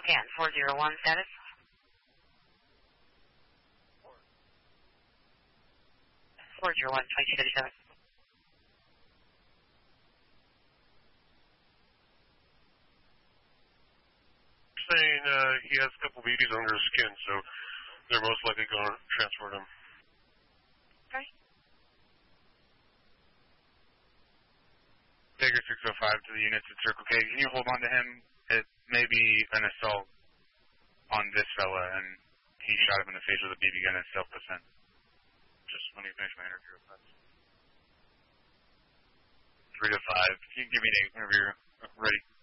Scan 401 status. 401 2237. Saying he has a couple BBs under his skin, so they're most likely going to transport him. Okay. Figure 605 to the units at Circle K. Can you hold on to him? It may be an assault on this fella, and he shot him in the face with a BB gun in self-defense. Just when you finish my interview, if that's 3 to 5. Can you give me an 8 whenever you're ready?